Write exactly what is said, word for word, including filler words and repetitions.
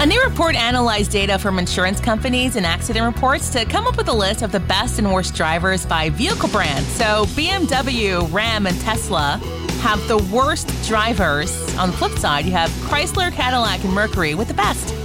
A new report analyzed data from insurance companies and accident reports to come up with a list of the best and worst drivers by vehicle brand. So B M W, Ram, and Tesla have the worst drivers. On the flip side, you have Chrysler, Cadillac, and Mercury with the best.